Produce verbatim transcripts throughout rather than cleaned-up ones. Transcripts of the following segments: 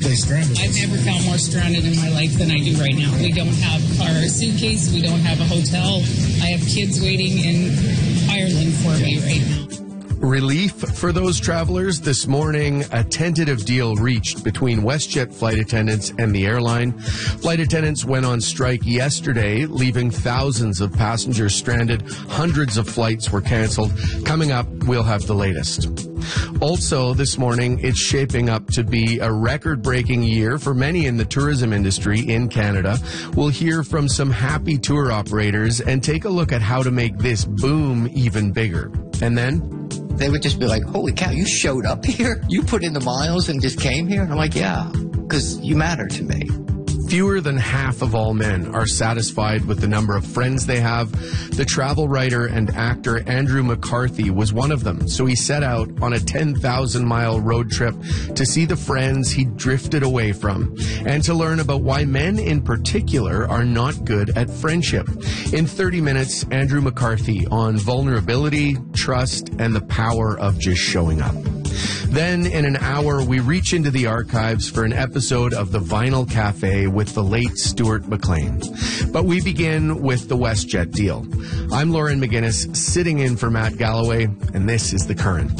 They stranded. I've never felt more stranded in my life than I do right now. We don't have our suitcase. We don't have a hotel. I have kids waiting in Ireland for me right now. Relief for those travelers. This morning, a tentative deal reached between WestJet flight attendants and the airline. Flight attendants went on strike yesterday, leaving thousands of passengers stranded. Hundreds of flights were canceled. Coming up, we'll have the latest. Also, this morning, it's shaping up to be a record-breaking year for many in the tourism industry in Canada. We'll hear from some happy tour operators and take a look at how to make this boom even bigger. And then they would just be like, holy cow, you showed up here? You put in the miles and just came here? And I'm like, yeah, because you matter to me. Fewer than half of all men are satisfied with the number of friends they have. The travel writer and actor Andrew McCarthy was one of them. So he set out on a ten thousand mile road trip to see the friends he drifted away from and to learn about why men in particular are not good at friendship. In thirty minutes, Andrew McCarthy on vulnerability, trust, and the power of just showing up. Then, in an hour, we reach into the archives for an episode of The Vinyl Cafe with the late Stuart McLean. But we begin with the WestJet deal. I'm Lauren McGinnis, sitting in for Matt Galloway, and this is The Current.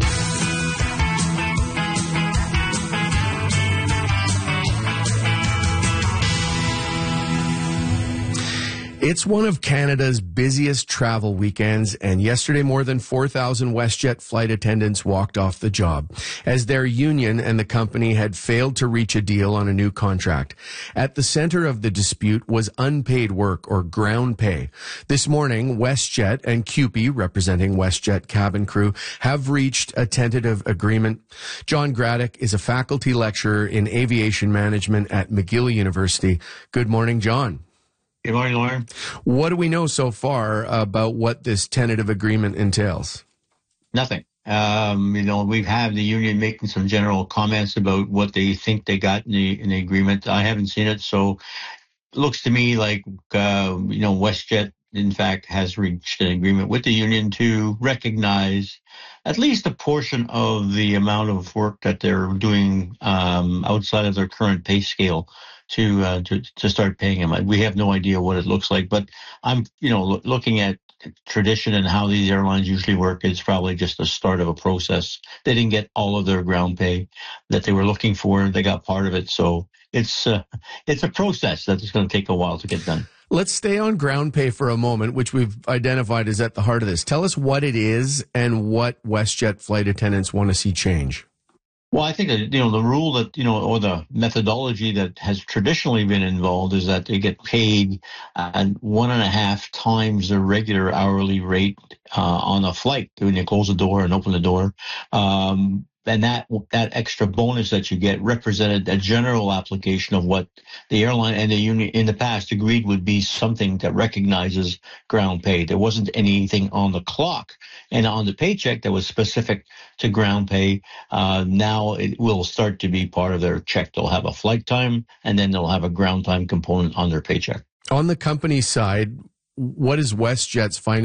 It's one of Canada's busiest travel weekends, and yesterday more than four thousand WestJet flight attendants walked off the job as their union and the company had failed to reach a deal on a new contract. At the center of the dispute was unpaid work, or ground pay. This morning, WestJet and C U P E, representing WestJet cabin crew, have reached a tentative agreement. John Graddick is a faculty lecturer in aviation management at McGill University. Good morning, John. Good morning, Lauren. What do we know so far about what this tentative agreement entails? Nothing. Um, you know, we've had the union making some general comments about what they think they got in the, in the agreement. I haven't seen it, so it looks to me like, uh, you know, WestJet, in fact, has reached an agreement with the union to recognize at least a portion of the amount of work that they're doing um, outside of their current pay scale. To, uh, to to start paying him. We have no idea what it looks like, but I'm, you know, lo- looking at tradition and how these airlines usually work. It's probably just the start of a process. They didn't get all of their ground pay that they were looking for. They got part of it, so it's uh, it's a process that is going to take a while to get done. Let's stay on ground pay for a moment, which we've identified is at the heart of this. Tell us what it is and what WestJet flight attendants want to see change. Well, I think that, you know, the rule that, you know, or the methodology that has traditionally been involved is that they get paid at one and a half times their regular hourly rate uh, on a flight when you close the door and open the door. Um, and that that extra bonus that you get represented a general application of what the airline and the union in the past agreed would be something that recognizes ground pay. There wasn't anything on the clock and on the paycheck that was specific to ground pay. Uh, now it will start to be part of their check. They'll have a flight time, and then they'll have a ground time component on their paycheck. On the company side, what is WestJet's financial